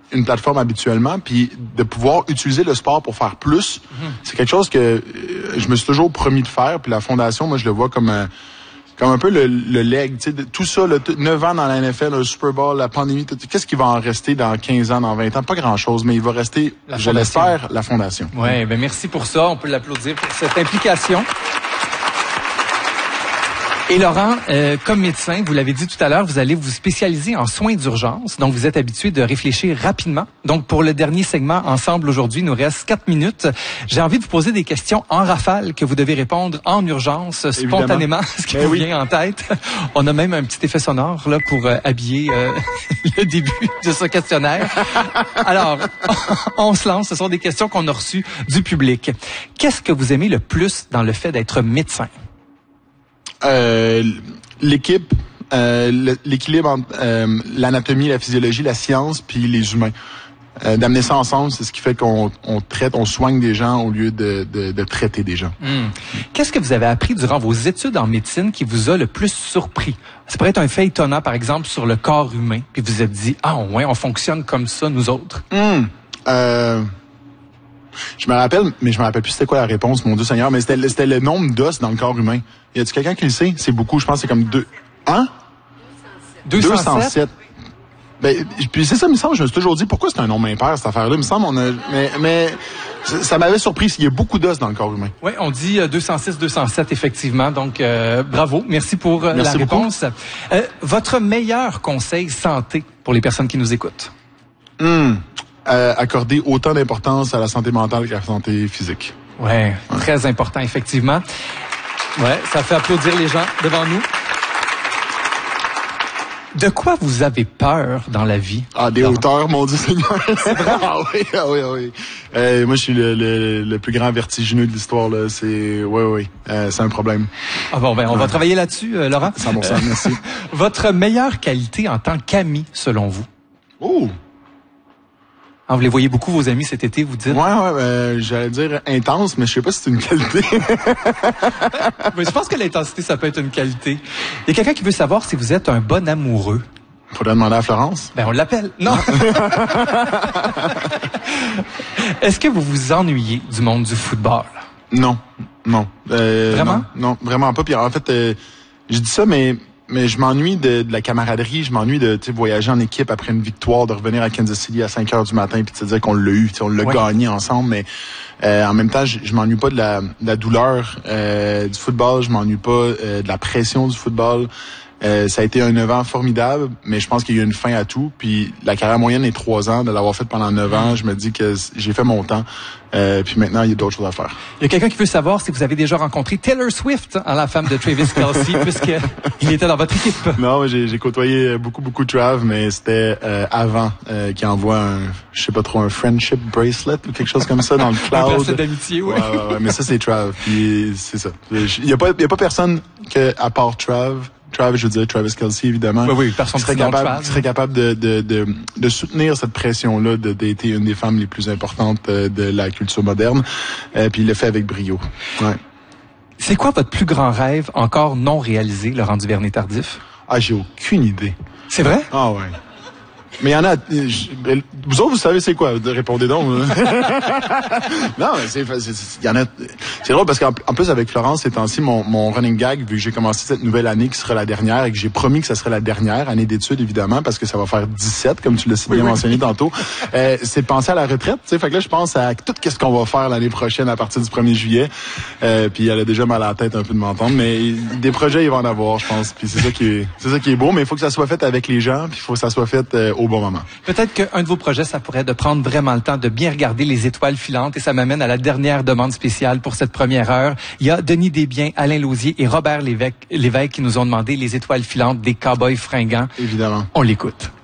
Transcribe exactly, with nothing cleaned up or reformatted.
une plateforme habituellement, puis de pouvoir utiliser le sport pour faire plus, mm-hmm. c'est quelque chose que euh, je me suis toujours promis de faire. Puis la fondation, moi, je le vois comme un, comme un peu le, le leg, tu sais, tout ça, là, neuf ans dans la N F L, le Super Bowl, la pandémie, tout, qu'est-ce qui va en rester dans quinze ans, dans vingt ans? Pas grand-chose, mais il va rester, la je l'espère, la fondation. Oui, ben merci pour ça. On peut l'applaudir pour cette implication. Et Laurent, euh, comme médecin, vous l'avez dit tout à l'heure, vous allez vous spécialiser en soins d'urgence. Donc, vous êtes habitué de réfléchir rapidement. Donc, pour le dernier segment, ensemble aujourd'hui, il nous reste quatre minutes. J'ai envie de vous poser des questions en rafale que vous devez répondre en urgence, spontanément, Évidemment. ce qui vous oui. vient en tête. On a même un petit effet sonore là pour euh, habiller euh, le début de ce questionnaire. Alors, on se lance. Ce sont des questions qu'on a reçues du public. Qu'est-ce que vous aimez le plus dans le fait d'être médecin? Euh, l'équipe, euh, l'équilibre entre euh, l'anatomie, la physiologie, la science, puis les humains. Euh, d'amener ça ensemble, c'est ce qui fait qu'on on traite, on soigne des gens au lieu de, de, de traiter des gens. Mmh. Qu'est-ce que vous avez appris durant vos études en médecine qui vous a le plus surpris? Ça pourrait être un fait étonnant, par exemple, sur le corps humain, puis vous vous êtes dit, ah ouais, on fonctionne comme ça, nous autres. Mmh. Euh... Je me rappelle, mais je me rappelle plus c'était quoi la réponse, mon Dieu Seigneur, mais c'était, c'était le nombre d'os dans le corps humain. Y a-t-il quelqu'un qui le sait? C'est beaucoup, je pense que c'est comme deux... Hein? deux cent sept? deux cent sept. Ben, puis c'est ça, il me semble, je me suis toujours dit, pourquoi c'est un nombre impair, cette affaire-là? Il me semble, on a... Mais, mais ça m'avait surpris, il y a beaucoup d'os dans le corps humain. Oui, on dit deux cent six, deux cent sept, effectivement, donc euh, bravo, merci pour euh, merci la beaucoup. réponse. Euh, votre meilleur conseil santé pour les personnes qui nous écoutent? Hum... Euh, accorder autant d'importance à la santé mentale qu'à la santé physique. Ouais, ouais, très important, effectivement. Ouais, ça fait applaudir les gens devant nous. De quoi vous avez peur dans la vie? Ah, des Laurent? hauteurs, mon Dieu Seigneur. C'est vrai? Ah oui, ah oui, ah oui. Euh, moi, je suis le, le, le plus grand vertigineux de l'histoire, là. C'est, oui, oui, euh, c'est un problème. Ah bon, ben, on ouais. va travailler là-dessus, euh, Laurent. cent pour cent, euh, merci. Votre meilleure qualité en tant qu'ami, selon vous? Oh! Ah, vous les voyez beaucoup, vos amis, cet été, vous dites? Ouais, ouais, euh, j'allais dire intense, mais je sais pas si c'est une qualité. Mais je pense que l'intensité, ça peut être une qualité. Il y a quelqu'un qui veut savoir si vous êtes un bon amoureux. Faudrait demander à Florence. Ben, on l'appelle. Non. Est-ce que vous vous ennuyez du monde du football? Non, non. Euh, vraiment? Non, non, vraiment pas. Puis en fait, euh, je dis ça, mais... Mais je m'ennuie de, de la camaraderie, je m'ennuie de voyager en équipe après une victoire, de revenir à Kansas City à cinq heures du matin puis de se dire qu'on l'a eu, on l'a ouais. gagné ensemble. Mais euh, en même temps, je, je m'ennuie pas de la, de la douleur euh, du football, je m'ennuie pas euh, de la pression du football. Euh, ça a été un neuf ans formidable, mais je pense qu'il y a eu une fin à tout. Puis la carrière moyenne est trois ans. De l'avoir fait pendant neuf ans, je me dis que j'ai fait mon temps. Euh, puis maintenant, il y a d'autres choses à faire. Il y a quelqu'un qui veut savoir si vous avez déjà rencontré Taylor Swift, hein, la femme de Travis Kelce, puisqu'il était dans votre équipe. Non, j'ai, j'ai côtoyé beaucoup, beaucoup Trav, mais c'était euh, avant euh, qu'il envoie un, je sais pas trop, un friendship bracelet ou quelque chose comme ça dans le cloud. Un bracelet d'amitié, oui. Ouais, ouais, ouais, mais ça, c'est Trav. Puis c'est ça. Il y a pas, il y a pas personne que, à part Trav, Travis, je veux dire Travis Kelce, évidemment. Oui, oui, personne qui serait capable, qui serait capable de, de, de, de soutenir cette pression-là, de, d'être une des femmes les plus importantes de la culture moderne. Euh, puis il le fait avec brio. Ouais. C'est quoi votre plus grand rêve encore non réalisé, Laurent Duvernay-Tardif? Ah, j'ai aucune idée. C'est vrai? Ah ouais. Mais il y en a... Je, vous autres, vous savez c'est quoi? Répondez donc. Non, c'est... Il y en a... C'est drôle parce qu'en en plus, avec Florence, ces temps-ci, mon, mon running gag, vu que j'ai commencé cette nouvelle année qui sera la dernière et que j'ai promis que ça serait la dernière année d'études, évidemment, parce que ça va faire dix-sept, comme tu l'as si bien oui, mentionné oui. tantôt, euh, c'est de penser à la retraite. Tu sais, fait que là, je pense à tout ce qu'on va faire l'année prochaine à partir du premier juillet. Euh, puis elle a déjà mal à la tête un peu de m'entendre, mais des projets, il va en avoir, je pense. Puis c'est ça qui est, c'est ça qui est beau, mais il faut que ça soit fait avec les gens, puis il faut que ça soit fait euh, au bon moment. Peut-être qu'un de vos projets, ça pourrait être de prendre vraiment le temps de bien regarder les étoiles filantes, et ça m'amène à la dernière demande spéciale pour cette première heure. Il y a Denis Desbiens, Alain Lausier et Robert Lévesque, Lévesque qui nous ont demandé les étoiles filantes des Cowboys fringants. Évidemment. On l'écoute.